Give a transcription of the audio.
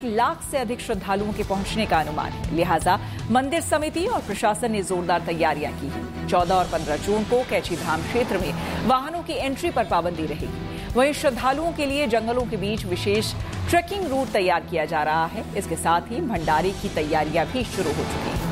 लाख से अधिक श्रद्धालुओं के पहुंचने का अनुमान है। लिहाजा मंदिर समिति और प्रशासन ने जोरदार तैयारियां की हैं। 14 और 15 जून को कैची धाम क्षेत्र में वाहनों की एंट्री पर पाबंदी रहेगी। वहीं श्रद्धालुओं के लिए जंगलों के बीच विशेष ट्रेकिंग रूट तैयार किया जा रहा है। इसके साथ ही भंडारे की तैयारियां भी शुरू हो चुकी हैं।